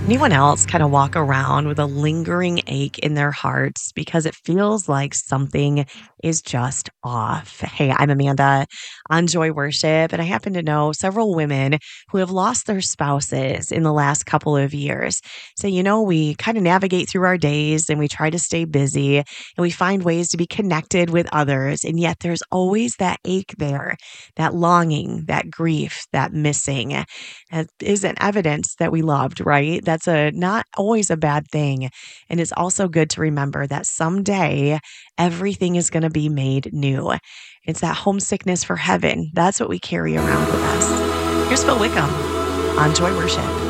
Anyone else kind of walk around with a lingering ache in their hearts because it feels like something is just off? Hey, I'm Amanda on Joy Worship, and I happen to know several women who have lost their spouses in the last couple of years. So, we kind of navigate through our days and we try to stay busy and we find ways to be connected with others. And yet there's always that ache there, that longing, that grief, that missing. That isn't evidence that we loved, right? That's a not always a bad thing. And it's also good to remember that someday everything is going to be made new. It's that homesickness for heaven. That's what we carry around with us. Here's Phil Wickham on Joy Worship.